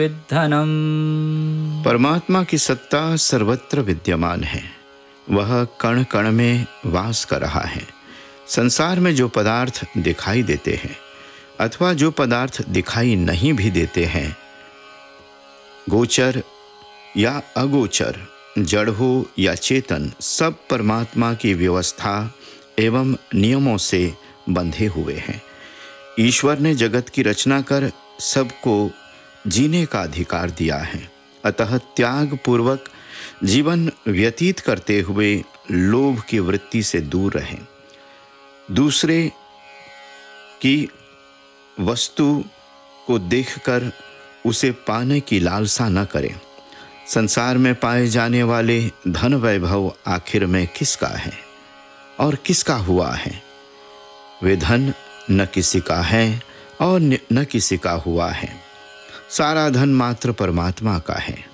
धनम। परमात्मा की सत्ता सर्वत्र विद्यमान है। वह कण कण में वास कर रहा है। संसार में जो पदार्थ दिखाई देते हैं अथवा जो पदार्थ दिखाई नहीं भी देते हैं, गोचर या अगोचर, जड़ हो या चेतन, सब परमात्मा की व्यवस्था एवं नियमों से बंधे हुए हैं। ईश्वर ने जगत की रचना कर सबको जीने का अधिकार दिया है। अतः त्याग पूर्वक जीवन व्यतीत करते हुए लोभ की वृत्ति से दूर रहें। दूसरे की वस्तु को देखकर उसे पाने की लालसा न करें। संसार में पाए जाने वाले धन वैभव आखिर में किसका है और किसका हुआ है? वे धन न किसी का है और न किसी का हुआ है। सारा धन मात्र परमात्मा का है।